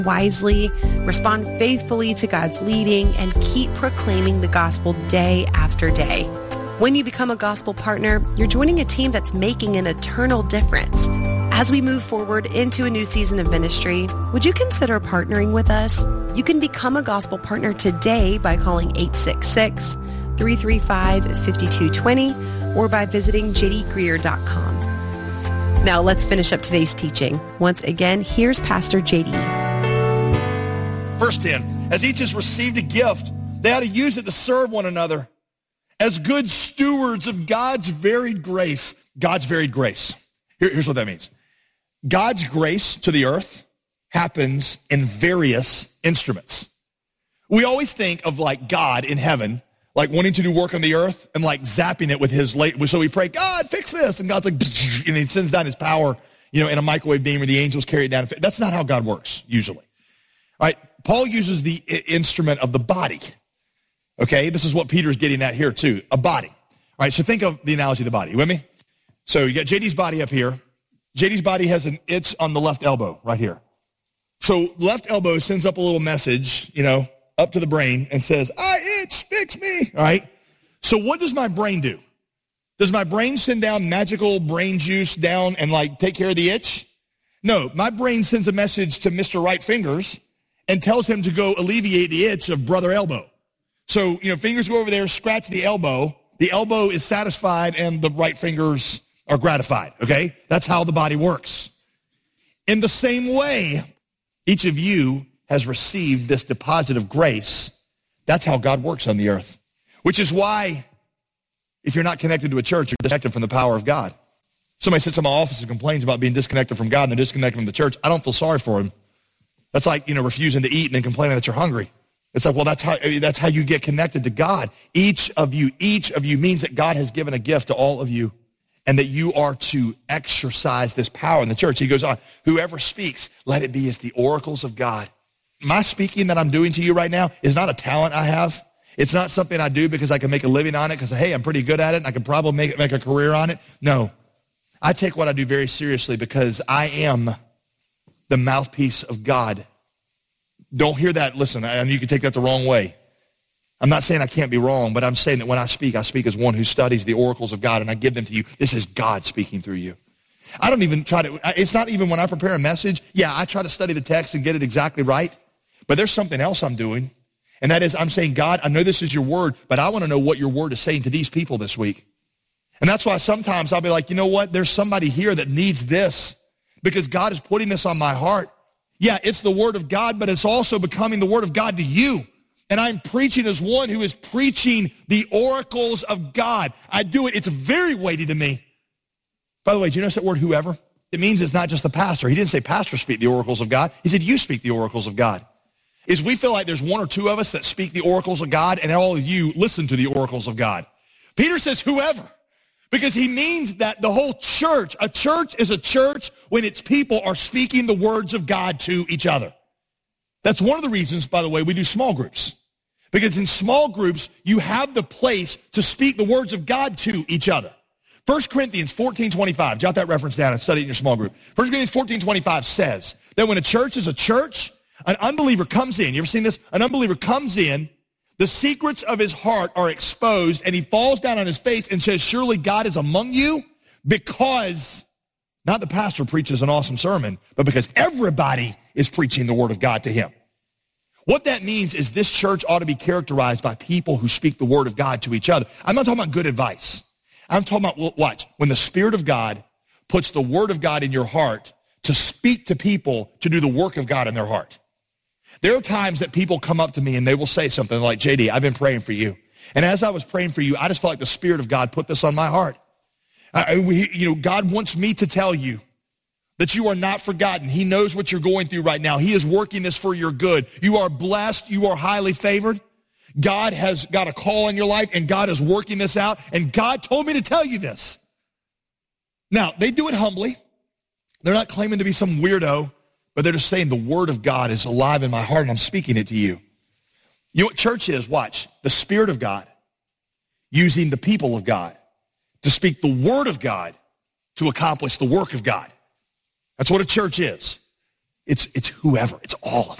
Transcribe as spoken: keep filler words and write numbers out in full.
wisely, respond faithfully to God's leading, and keep proclaiming the gospel day after day. When you become a gospel partner, you're joining a team that's making an eternal difference. As we move forward into a new season of ministry, would you consider partnering with us? You can become a gospel partner today by calling eight six six, three three five, five two two zero or by visiting j d greer dot com. Now let's finish up today's teaching. Once again, here's Pastor J D. Verse ten, as each has received a gift, they ought to use it to serve one another as good stewards of God's varied grace. God's varied grace. Here, here's what that means. God's grace to the earth happens in various instruments. We always think of like God in heaven, like wanting to do work on the earth and like zapping it with his late. So we pray, God, fix this. And God's like, and he sends down his power, you know, in a microwave beam, or the angels carry it down. That's not how God works usually. All right. Paul uses the instrument of the body. Okay. This is what Peter's getting at here too. A body. All right. So think of the analogy of the body. You with me? So you got J D's body up here. J D's body has an itch on the left elbow right here. So left elbow sends up a little message, you know, up to the brain and says, I itch, fix me. All right. So what does my brain do? Does my brain send down magical brain juice down and like take care of the itch? No, my brain sends a message to Mister Right Fingers and tells him to go alleviate the itch of brother elbow. So, you know, fingers go over there, scratch the elbow. The elbow is satisfied and the right fingers are gratified, okay? That's how the body works. In the same way, each of you has received this deposit of grace. That's how God works on the earth, which is why if you're not connected to a church, you're disconnected from the power of God. Somebody sits in my office and complains about being disconnected from God and they're disconnected from the church. I don't feel sorry for him. That's like, you know, refusing to eat and then complaining that you're hungry. It's like, well, that's how, that's how you get connected to God. Each of you, each of you means that God has given a gift to all of you, and that you are to exercise this power in the church. He goes on, whoever speaks, let it be as the oracles of God. My speaking that I'm doing to you right now is not a talent I have. It's not something I do because I can make a living on it because, hey, I'm pretty good at it and I can probably make, make a career on it. No, I take what I do very seriously because I am the mouthpiece of God. Don't hear that. Listen, I, you can take that the wrong way. I'm not saying I can't be wrong, but I'm saying that when I speak, I speak as one who studies the oracles of God, and I give them to you. This is God speaking through you. I don't even try to, it's not even when I prepare a message. Yeah, I try to study the text and get it exactly right, but there's something else I'm doing, and that is I'm saying, God, I know this is your word, but I want to know what your word is saying to these people this week. And that's why sometimes I'll be like, you know what? There's somebody here that needs this because God is putting this on my heart. Yeah, it's the word of God, but it's also becoming the word of God to you. And I'm preaching as one who is preaching the oracles of God. I do it. It's very weighty to me. By the way, do you notice that word whoever? It means it's not just the pastor. He didn't say pastor speak the oracles of God. He said you speak the oracles of God. Is we feel like there's one or two of us that speak the oracles of God and all of you listen to the oracles of God. Peter says whoever, because he means that the whole church, a church is a church when its people are speaking the words of God to each other. That's one of the reasons, by the way, we do small groups. Because in small groups, you have the place to speak the words of God to each other. First Corinthians fourteen twenty-five, jot that reference down and study it in your small group. First Corinthians fourteen twenty-five says that when a church is a church, an unbeliever comes in. You ever seen this? An unbeliever comes in, the secrets of his heart are exposed, and he falls down on his face and says, surely God is among you, because not the pastor preaches an awesome sermon, but because everybody is preaching the word of God to him. What that means is this church ought to be characterized by people who speak the word of God to each other. I'm not talking about good advice. I'm talking about, watch, when the Spirit of God puts the word of God in your heart to speak to people to do the work of God in their heart. There are times that people come up to me and they will say something like, J D, I've been praying for you. And as I was praying for you, I just felt like the Spirit of God put this on my heart. I, we, you know, God wants me to tell you that you are not forgotten. He knows what you're going through right now. He is working this for your good. You are blessed. You are highly favored. God has got a call in your life, and God is working this out, and God told me to tell you this. Now, they do it humbly. They're not claiming to be some weirdo, but they're just saying the word of God is alive in my heart, and I'm speaking it to you. You know what church is? Watch. The Spirit of God using the people of God to speak the word of God to accomplish the work of God. That's what a church is. It's, it's whoever. It's all of